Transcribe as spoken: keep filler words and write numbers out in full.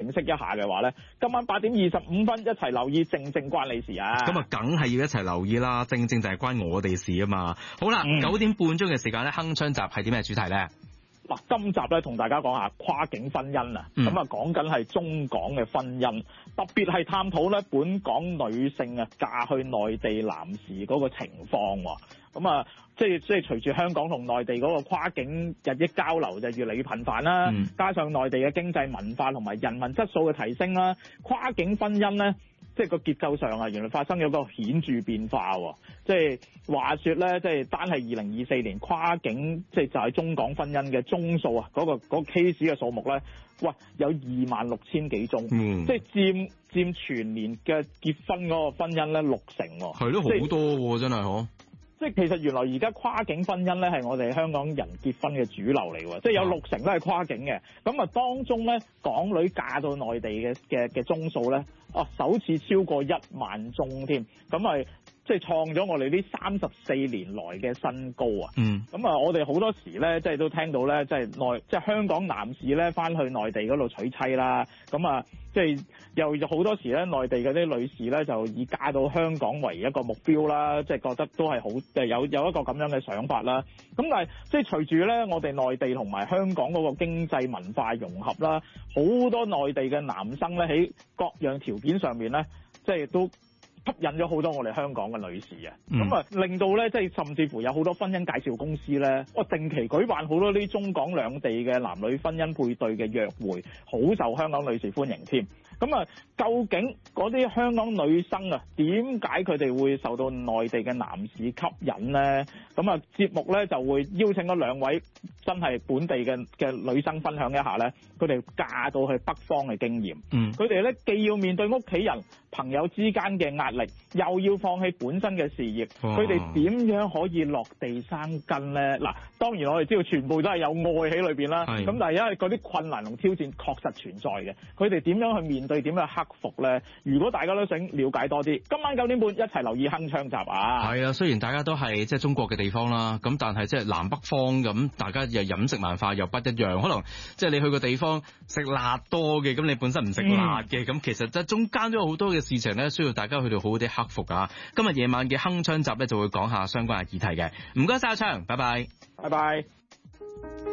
認識一下嘅話咧，今晚八點二十五分一齊留意正正關你事啊！ 咁啊，梗係要一齊留意啦，正正就係關我哋事啊嘛。好啦，九、嗯、點半鐘嘅時間咧，鏗鏘集係點嘅主題咧？ 嗱，今集咧同大家講下跨境婚姻啊，咁啊講緊係中港嘅婚姻，特別係探討咧本港女性啊嫁去內地男士嗰個情況喎。咁啊，即係即係隨住香港同內地嗰個跨境日益交流就越嚟越頻繁啦，嗯、加上內地嘅經濟文化同埋人民質素嘅提升啦，跨境婚姻咧。即係個結構上啊，原來發生咗個顯著變化喎。即係話說咧，即係單係二零二四年跨境，即係就係中港婚姻嘅宗數啊，嗰個嗰個 case 嘅數目咧，哇，有二萬六千幾宗，嗯、即係佔佔全年嘅結婚嗰個婚姻咧六成喎。係咯，好多喎，真係嗬。即係其實原來而家跨境婚姻咧係我哋香港人結婚嘅主流嚟喎，即係有六成都係跨境嘅。咁啊當中咧港女嫁到內地嘅嘅嘅宗數咧，啊首次超過一萬宗添，咁係即係創咗我哋呢三十四年來嘅新高啊！嗯，咁啊我哋好多時咧即係都聽到咧，即係內即係香港男士咧翻去內地嗰度娶妻啦，咁啊即係又有好多時咧內地嗰啲女士咧就以嫁到香港為一個目標啦，即係覺得都係好誒有有一個咁樣嘅想法啦。咁但係即係隨住咧我哋內地同埋香港嗰個經濟文化融合啦，好多內地嘅男生咧喺各樣條件上面咧，即係都吸引咗好多我哋香港嘅女士啊，咁啊、嗯、令到咧即係甚至乎有好多婚姻介紹公司咧，我定期舉辦好多啲中港兩地嘅男女婚姻配對嘅約會，好受香港女士歡迎添。咁啊，究竟嗰啲香港女生啊，點解佢哋會受到內地嘅男士吸引咧？咁啊，節目咧就會邀請咗兩位真係本地嘅嘅女生分享一下咧，佢哋嫁到去北方嘅經驗。嗯，佢哋咧既要面對屋企人、朋友之間嘅壓力，又要放棄本身嘅事業，佢哋點樣可以落地生根咧？嗱，當然我哋知道全部都係有愛喺裏邊啦。咁但係因為嗰啲困難同挑戰確實存在嘅，佢哋點樣去面對、點樣克服咧？如果大家都想了解多啲，今晚九點半一齊留意鏗鏘集啊！係啊，雖然大家都係即係中國嘅地方啦，咁但係即係南北方咁，大家又飲食文化又不一樣，可能即係你去個地方食辣多嘅，咁你本身唔食辣嘅，咁、嗯、其實即係中間都有好多嘅事情咧，需要大家去到好好啲克服啊！今日夜晚嘅鏗鏘集咧就會講下相關嘅議題嘅，唔該晒阿鏘，拜拜，拜拜。